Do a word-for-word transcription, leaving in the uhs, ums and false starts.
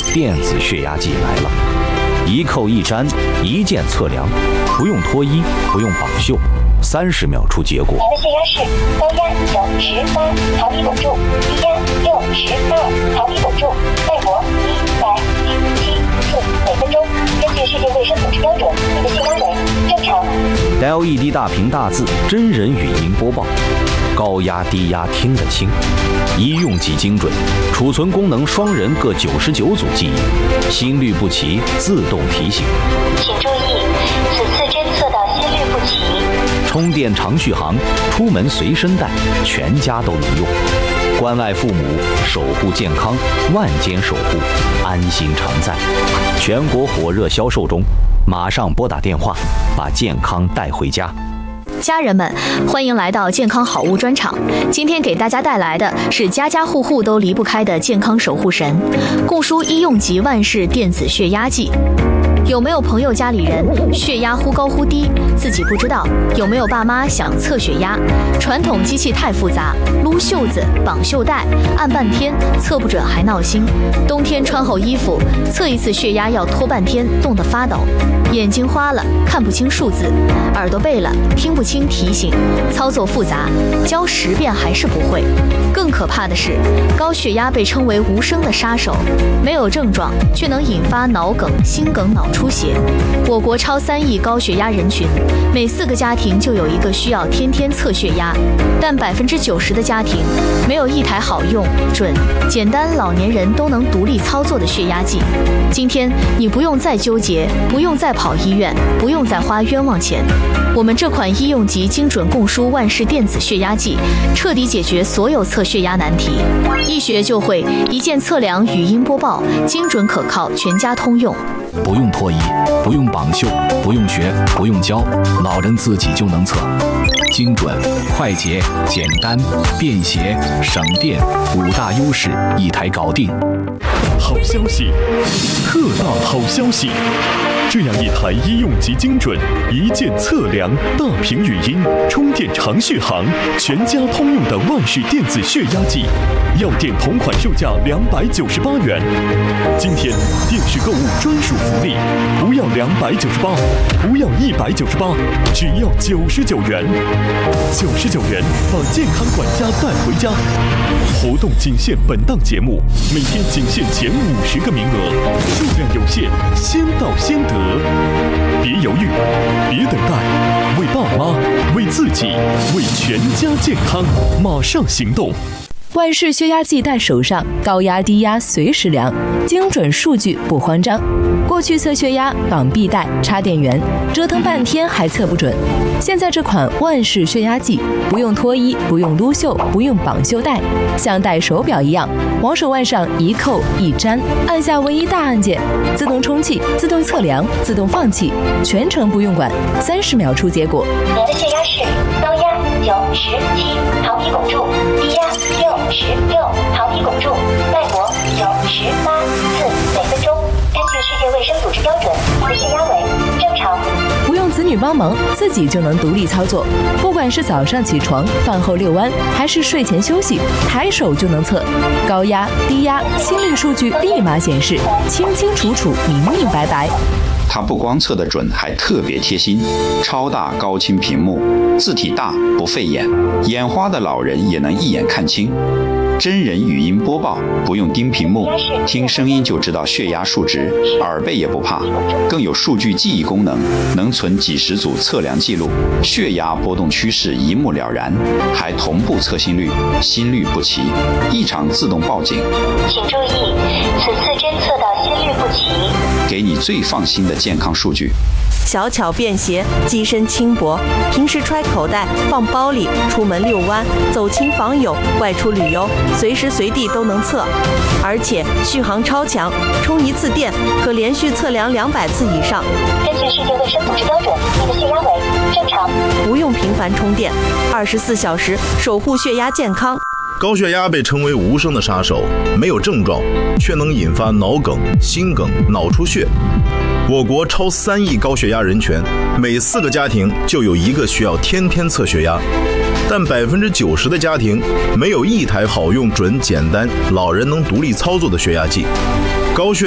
电子血压计来了，一扣一粘，一键测量，不用脱衣，不用绑袖，三十秒出结果。 您的血压是高压九十八毫米汞柱，低压六十二毫米汞柱，脉搏一百一七次每分钟。根据世界卫生组织标准，您的血压为正常。 L E D 大屏大字，真人语音播报，高压低压听得清，一用即精准，储存功能双人各九十九组记忆，心律不齐自动提醒。 请注意，此次侦测到心律不齐。 充电长续航，出门随身带，全家都能用。关爱父母，守护健康，万间守护，安心常在。全国火热销售中，马上拨打电话，把健康带回家。 家人们，欢迎来到健康好物专场。今天给大家带来的是家家户户都离不开的健康守护神——共舒医用级万氏电子血压计。有没有朋友家里人血压忽高忽低，自己不知道？有没有爸妈想测血压？传统机器太复杂，撸袖子、绑袖带，按半天测不准还闹心。冬天穿厚衣服，测一次血压要拖半天，冻得发抖。眼睛花了，看不清数字；耳朵背了，听不清提醒。操作复杂，教十遍还是不会。更可怕的是，高血压被称为无声的杀手，没有症状却能引发脑梗、心梗、脑出血。我国超三亿高血压人群，每四个家庭就有一个需要天天测血压，但百分之九十的家庭没有一台好用、准、简单、老年人都能独立操作的血压计。今天你不用再纠结，不用再跑医院，不用再花冤枉钱。我们这款医用级精准共舒万氏电子血压计，彻底解决所有测血压难题，一学就会，一键测量，语音播报，精准可靠，全家通用。 不用脱衣，不用绑袖，不用学，不用教，老人自己就能测。精准、快捷、简单、便携、省电，五大优势一台搞定。 好消息，特大好消息！这样一台医用级精准、一键测量、大屏语音、充电长续航、全家通用的万氏电子血压计，药店同款售价两百九十八元。今天电视购物专属福利，不要两百九十八，不要一百九十八，只要九十九元。九十九元把健康管家带回家。活动仅限本档节目，每天仅限前五十个名额，数量有限，先到先得。别犹豫，别等待，为爸妈，为自己，为全家健康，马上行动！ 万氏血压计在手上，高压低压随时量，精准数据不慌张。过去测血压绑臂带、插电源，折腾半天还测不准。现在这款万氏血压计，不用脱衣，不用撸袖，不用绑袖带，像戴手表一样，往手腕上一扣一粘，按下唯一大按键，自动充气、自动测量、自动放气，全程不用管，三十秒出结果。 您的血压是高压九十七毫米汞柱，低压六十六毫米汞柱，脉搏九十八次每分钟。根据世界卫生组织标准，您的血压为正常。 不用子女帮忙，自己就能独立操作。不管是早上起床、饭后遛弯，还是睡前休息，抬手就能测。高压、低压、心率数据立马显示，清清楚楚、明明白白。 它不光测得准，还特别贴心，超大高清屏幕，字体大不费眼，眼花的老人也能一眼看清。真人语音播报，不用盯屏幕，听声音就知道血压数值，耳背也不怕，更有数据记忆功能，能存几十组测量记录，血压波动趋势一目了然，还同步测心率，心律不齐，异常自动报警。 请注意，此次侦测到心律不齐， 给你最放心的健康数据。 小巧便携，机身轻薄，平时揣口袋、放包里，出门遛弯、走亲访友、外出旅游，随时随地都能测。而且续航超强，充一次电可连续测量两百次以上。 根据世界卫生组织标准，您的血压为正常。 不用频繁充电，二十四小时守护血压健康。 高血压被称为无声的杀手，没有症状，却能引发脑梗、心梗、脑出血。我国超三亿高血压人群，每四个家庭就有一个需要天天测血压，但百分之九十的家庭没有一台好用、准、简单、老人能独立操作的血压计。高血